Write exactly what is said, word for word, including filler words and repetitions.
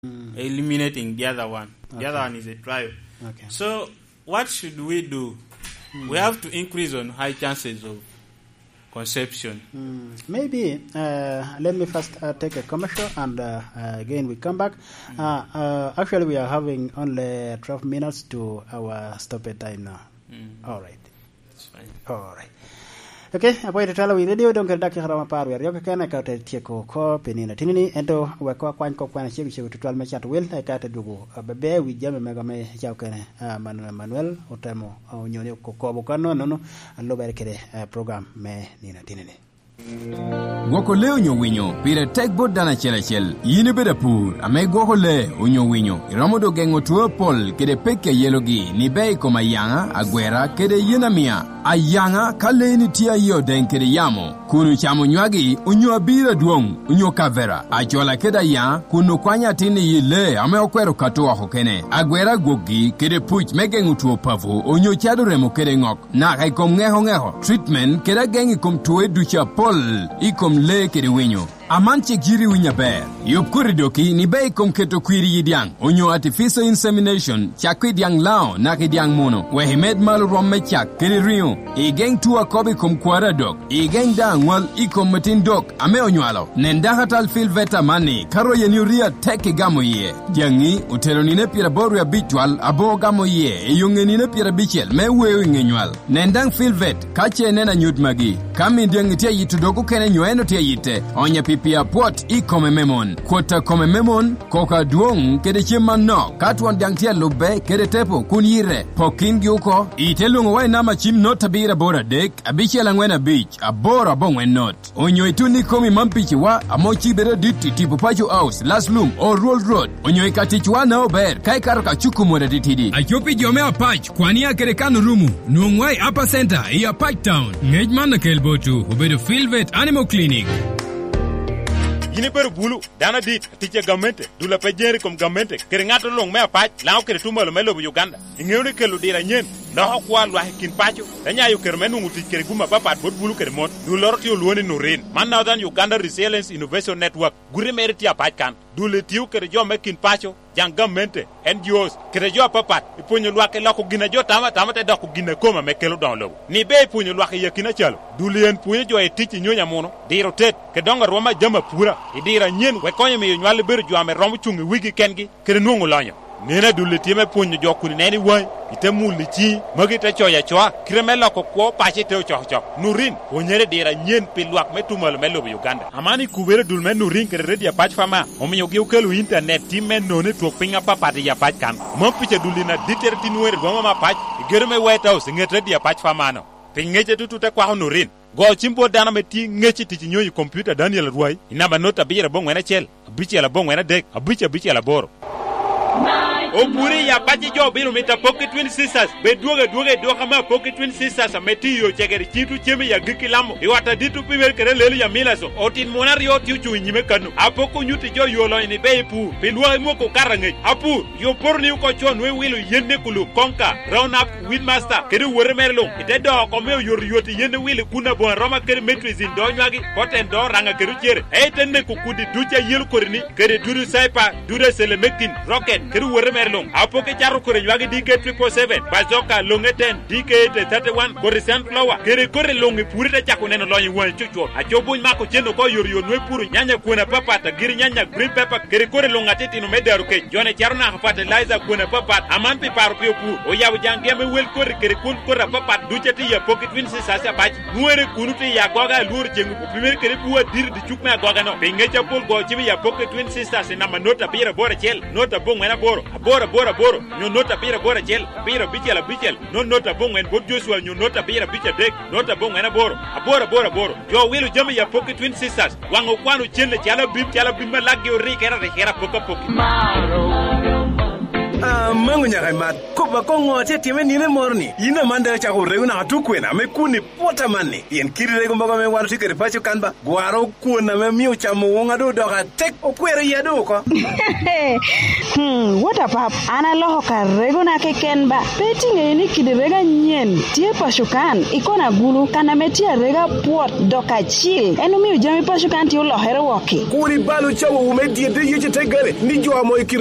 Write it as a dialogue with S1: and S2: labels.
S1: mm. eliminating the other one. The okay. other one is a trial.
S2: Okay.
S1: So what should we do? Mm. We have to increase on high chances of conception.
S2: Mm. Maybe uh, let me first uh, take a commercial, and uh, uh, again we come back. Mm. Uh, uh, actually, we are having only twelve minutes to our stoppage time now. Mm. All right.
S1: That's fine.
S2: All right. Okay, apoy te tala wi radio don kada ki harama par wer yo ka na ka te tieko ko penina tinini ento we ko kwan ko kwan chegi chegi tutwal me chat wel ka te dugo bebe wi jame mega me jaw kene Manuel Manuel otemo nyone ko ko bo kanu no no allo ber kede program me nina tinini
S3: Goko le onyo winyo pire tek bot dana chela chel yini beda pur ame goko le onyo winyo iramodo gengo tuo pol kede peke yelogi ni bei koma yanga agwera kede yena mia ayanga kale ni tia yo den kede yamo kunu chamo nywagi onyo abira duong onyo kavera ajola keda ya kunu kwanya tini yile ame okwero katoa hokene agwera gogi kede puch megengo tuo pavu onyo chado remo kede ngok na kai kom ngeho ngeho treatment kede gengi kom tuwe ducha pol ikom le kede winyo amanche giri winya ber yop kuridoki ni bei kom keto kwiri yidiang onyo artificial insemination chakwi diang lao na kidiang mono we himed mal romme chak kede rio igeng tua kobi kom kwara dok igeng da ngwal ikom matin dok ame onywalo nenda hatal fil veta mani karo yenuria teke gamo ye diangi utero nine pira boru ya bitwal abo gamo ye eyonge nine pira bichel me wewe ngenyal nendang fil vet kache nena nyut magi kami diangi tia yitu doku kene nyoeno tia yite onye pia pot i kome memon kota kome memon koka duong kede chima no katwan diangtia lube kede tepo kunire pokin gyuko itelungo wai nama chim not tabira bora dek abiche langwena beach abora bongwe not onyo ituni komi mampichi wa amochi bere diti tipo pacho house last loom or roll road onyo ikatichwa na ober kai karoka chuku mwada ditidi achopi jome apach kwani ya kerekano rumu nuongwai upper center iya Pike Town ngejman na kelbotu ubedo Filvet Animal Clinic
S4: yini per bulu dana dit tiche gamente dula pejeri kom gamente kere ngato long me apach lao kere tumalo melo bu Uganda ingewni kelu dira nyen na hokwa lwa kin pacho anya yu kere menu nguti kere guma papa bot bulu kere mon du lorti luoni no ren man now than Uganda Resilience Innovation Network guri meriti apach kan dule tiu kere jo mekin pacho jang gamente N G Os kere jo papa ipunyo lwa ke lako gina jo tama tama te dako gina koma mekelo don lobo ni be ipunyo lwa ke yakina chalo dule en punyo jo e tichi nyonya mono diro tet ke donga roma jama pura idira nyen we konye me nywale ber jo ame romu chungi wigi kengi kere nungu lanyo nena dule time punyo jo kuni neni wai ite muli chi magi te choya choa kreme lako ko pachi te cho cho nurin onyere dira nyen pilwak metumal melo Uganda amani kubere dulme nurin kere redia pach fama omiyo gi ukelu internet time no ne tok pinga papa de ya pach kan mo piche dulina diterti nuer goma ma pach germe white house nget redia pach fama no pingeche tutu te kwa nurin go chimbo dana meti ngechi ti nyoyi computer Daniel Ruai inaba nota bira bongwena chel biche la bongwena dek abiche biche la boro Opuri ya baji jo bilu mita pocket twin sisters be duoge duoge doka ma pocket twin sisters meti yo chegeri chitu cheme ya gikilamo iwata ditu pimer kere lelu ya milaso otin monari yo tiu chu nyime kanu apoko nyuti jo yolo ni be pu pilwa moko karange apu yo porni ko chon we wilu yende kulu konka round up windmaster kere wore merlo ite do ko me yor yoti yende wilu kuna bon roma kere metris in do nywagi poten do ranga kere chere e tenne ko kudi ducha yel korni kere duru saipa dure sele mekin rocket kere wore long apoke charo kore nywagi D K triple seven bazoka longeten D K thirty-one Coruscant flower kere kore longi purita chako neno lonyi wan chucho achobu mako chendo ko yor yor nwe puru nyanya kuona papa ta giri nyanya green pepper kere kore longa teti no medaru ke jone charo na fertilizer kuona papa amampi paru pio pu oyabu jangeme wel kore kere kun kora papa ducheti ya pocket win sasa baji nuere kunuti ya goga lur jengu primer kere buwa dir di chukme goga no pingecha pol go chibi ya pocket win sasa na manota bira bora chel nota bongwena boro bora bora boro nyo nota bira bora chel bira bichela bichel no nota bongwen bod Joshua nyo nota bira bicha dek nota bongwena boro abora bora boro jo wilu jami ya pocket twin sisters wango kwanu chele chala bim chala bim lagi ori kera kera poka poki
S5: Ah, mangu nyaka mat. Ko ba ko ngote time ni ne morni. Ina manda cha ko reuna tu kwena me kuni pota manni. Yen kiri rego mbaga me waru tikere pacho kanba. Gwaro kuona me miu chamo wonga do do ka tek o kwere ya do ko.
S6: Hmm, what up up? Ana loho ka rego na ke kenba. Peti ngeni kidi rega nyen. Tie pashukan ikona gulu kana metia rega pot doka chill. Enu miu jami pashukan ti ulo hero woki.
S5: Kuri balu chawo umedie de yeche tegare. Ni jo amo